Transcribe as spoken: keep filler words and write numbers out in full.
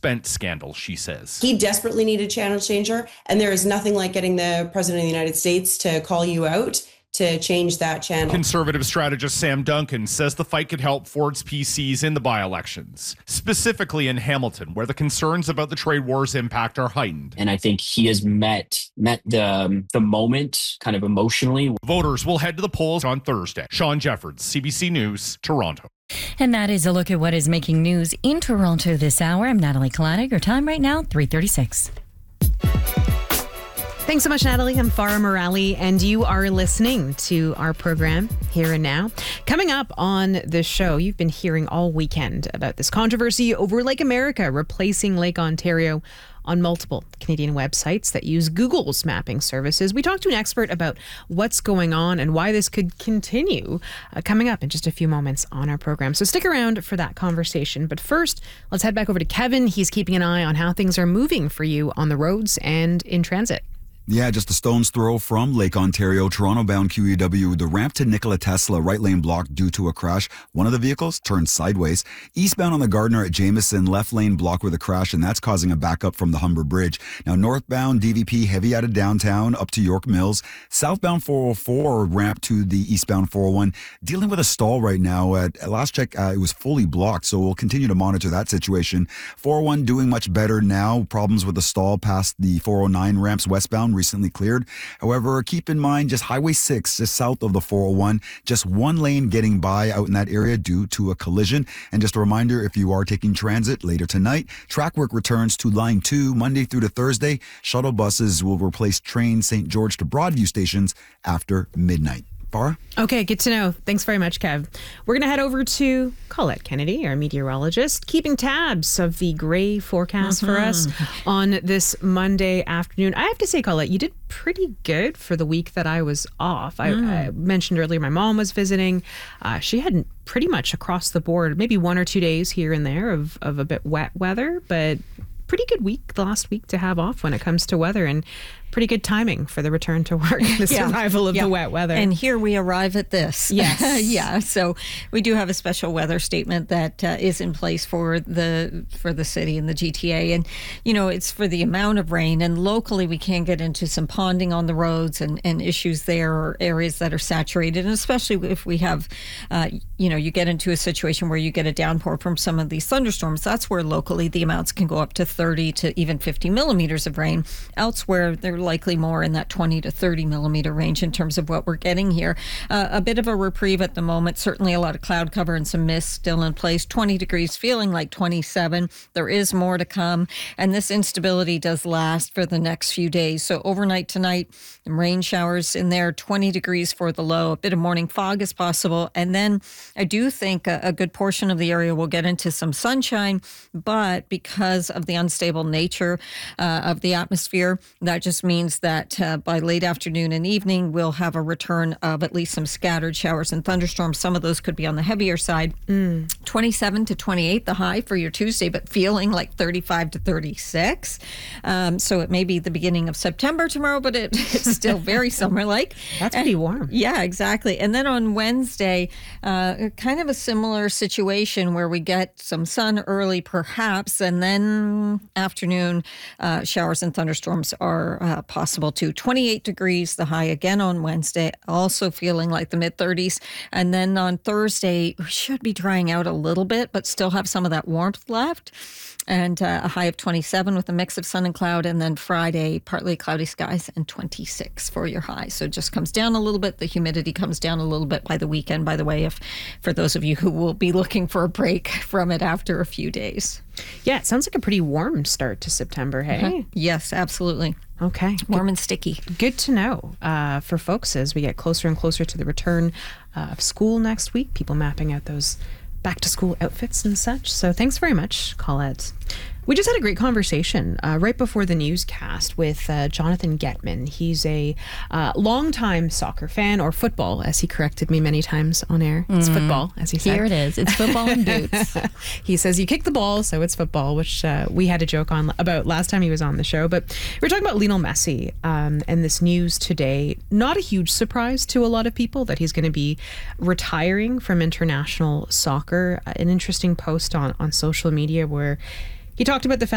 expense scandal, she says. He desperately needed a channel changer, and there is nothing like getting the President of the United States to call you out to change that channel. Conservative strategist Sam Duncan says the fight could help Ford's P Cs in the by-elections, specifically in Hamilton, where the concerns about the trade war's impact are heightened. And I think he has met met the, um, the moment kind of emotionally. Voters will head to the polls on Thursday. Sean Jeffords, C B C News, Toronto. And that is a look at what is making news in Toronto this hour. I'm Natalie Kalanick. Your time right now, three thirty-six. Thanks so much, Natalie. I'm Farah Morali, and you are listening to our program Here and Now. Coming up on the show, you've been hearing all weekend about this controversy over Lake America replacing Lake Ontario on multiple Canadian websites that use Google's mapping services. We talked to an expert about what's going on and why this could continue, uh, coming up in just a few moments on our program. So stick around for that conversation. But first, let's head back over to Kevin. He's keeping an eye on how things are moving for you on the roads and in transit. Yeah, just a stone's throw from Lake Ontario, Toronto-bound Q E W. The ramp to Nikola Tesla, right lane blocked due to a crash. One of the vehicles turned sideways. Eastbound on the Gardner at Jameson, left lane blocked with a crash, and that's causing a backup from the Humber Bridge. Now, northbound D V P heavy out of downtown up to York Mills. Southbound four oh four ramp to the eastbound four oh one, dealing with a stall right now. At, at last check, uh, it was fully blocked, so we'll continue to monitor that situation. four oh one doing much better now. Problems with the stall past the four oh nine ramps westbound recently cleared. However, keep in mind just Highway six, just south of the four oh one, just one lane getting by out in that area due to a collision. And just a reminder, if you are taking transit later tonight, track work returns to Line two Monday through to Thursday. Shuttle buses will replace train Saint George to Broadview stations after midnight. Farah? Okay, good to know. Thanks very much, Kev. We're going to head over to Colette Kennedy, our meteorologist, keeping tabs of the gray forecast mm-hmm. for us on this Monday afternoon. I have to say, Colette, you did pretty good for the week that I was off. I, mm. I mentioned earlier my mom was visiting. Uh, she had pretty much across the board, maybe one or two days here and there of, of a bit wet weather, but pretty good week the last week to have off when it comes to weather, and pretty good timing for the return to work, the yeah. survival of yeah. the wet weather. And here we arrive at this. Yes. yeah. So we do have a special weather statement that uh, is in place for the for the city and the G T A. And, you know, it's for the amount of rain. And locally, we can get into some ponding on the roads and, and issues there, or areas that are saturated. And especially if we have, uh, you know, you get into a situation where you get a downpour from some of these thunderstorms. That's where locally the amounts can go up to thirty to even fifty millimeters of rain. Elsewhere, they're likely more in that twenty to thirty millimeter range in terms of what we're getting here. Uh, a bit of a reprieve at the moment. Certainly a lot of cloud cover and some mist still in place. twenty degrees, feeling like twenty-seven. There is more to come. And this instability does last for the next few days. So overnight tonight, rain showers in there, twenty degrees for the low. A bit of morning fog is possible. And then I do think a, a good portion of the area will get into some sunshine. But because of the unstable nature uh, of the atmosphere, that just means that uh, by late afternoon and evening, we'll have a return of at least some scattered showers and thunderstorms. Some of those could be on the heavier side. Mm. twenty-seven to twenty-eight, the high for your Tuesday, but feeling like thirty-five to thirty-six. Um, so it may be the beginning of September tomorrow, but it, it's still very summer-like. That's pretty warm. Yeah, exactly. And then on Wednesday, uh, kind of a similar situation where we get some sun early, perhaps, and then afternoon uh, showers and thunderstorms are uh, possible too. twenty-eight degrees, the high again on Wednesday, also feeling like the mid thirties. And then on Thursday, we should be drying out a little bit, but still have some of that warmth left. And uh, a high of twenty-seven with a mix of sun and cloud. And then Friday, partly cloudy skies and twenty-six for your high. So it just comes down a little bit. The humidity comes down a little bit by the weekend, by the way, if for those of you who will be looking for a break from it after a few days. Yeah, it sounds like a pretty warm start to September, hey? Uh-huh. Yes, absolutely. Okay. Warm good, and sticky. Good to know uh, for folks as we get closer and closer to the return uh, of school next week, people mapping out those back to school outfits and such. So thanks very much, Colette. We just had a great conversation uh, right before the newscast with uh, Jonathan Getman. He's a uh, longtime soccer fan, or football, as he corrected me many times on air. It's mm. football, as he said. Here it is. It's football and boots. He says you kick the ball, so it's football, which uh, we had a joke on about last time he was on the show. But we were talking about Lionel Messi um, and this news today. Not a huge surprise to a lot of people that he's going to be retiring from international soccer. Uh, an interesting post on, on social media where he talked about the fact